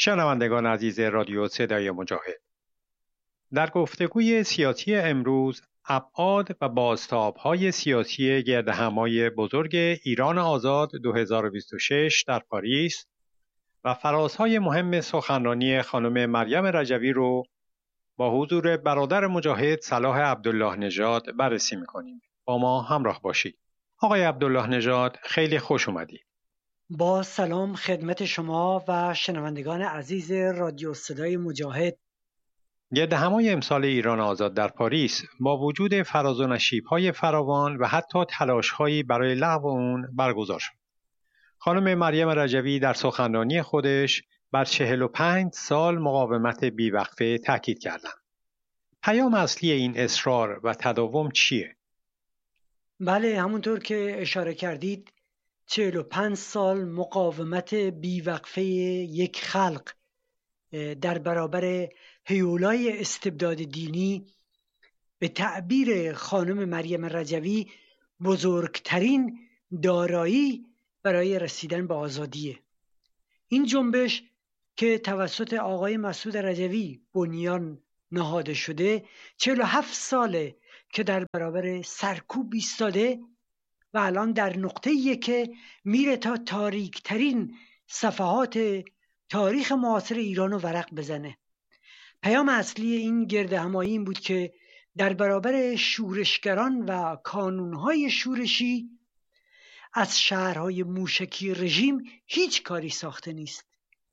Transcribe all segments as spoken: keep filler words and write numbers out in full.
شنوندگان عزیز رادیو صدای مجاهد، در گفتگوی سیاسی امروز ابعاد و بازتاب‌های سیاسی گردهمایی بزرگ ایران آزاد دو هزار و بیست و شش در پاریس و فرازهای مهم سخنرانی خانم مریم رجوی رو با حضور برادر مجاهد صلاح عبدالله نژاد بررسی می‌کنیم. با ما همراه باشید. آقای عبدالله نژاد، خیلی خوش اومدید. با سلام خدمت شما و شنوندگان عزیز رادیو صدای مجاهد. گردهمایی امسال ایران آزاد در پاریس با وجود فراز و نشیب‌های فراوان و حتی تلاش‌هایی برای لغو اون برگزار شد. خانم مریم رجوی در سخنرانی خودش بر چهل و پنج سال مقاومت بیوقفه تاکید کردند. پیام اصلی این اصرار و تداوم چیه؟ بله، همونطور که اشاره کردید، چهل و پنج سال مقاومت بیوقفه یک خلق در برابر هیولای استبداد دینی به تعبیر خانم مریم رجوی بزرگترین دارایی برای رسیدن به آزادیه. این جنبش که توسط آقای مسعود رجوی بنیان نهاده شده چهل و هفت ساله که در برابر سرکوب ایستاده و الان در نقطه‌ایه که میره تا تاریکترین صفحات تاریخ معاصر ایران رو ورق بزنه. پیام اصلی این گردهمایی این بود که در برابر شورشگران و کانونهای شورشی از شهرهای موشکی رژیم هیچ کاری ساخته نیست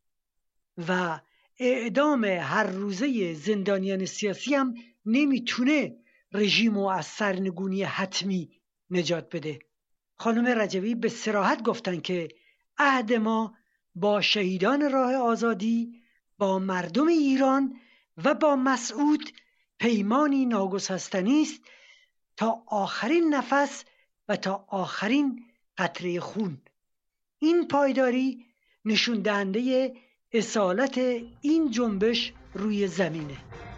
و اعدام هر روزه زندانیان سیاسی هم نمیتونه رژیم رو از سرنگونی حتمی نجات بده. خانم رجوی به صراحت گفتن که عهد ما با شهیدان راه آزادی، با مردم ایران و با مسعود پیمانی ناگسستنی است تا آخرین نفس و تا آخرین قطره خون. این پایداری نشون دهنده اصالت این جنبش روی زمینه.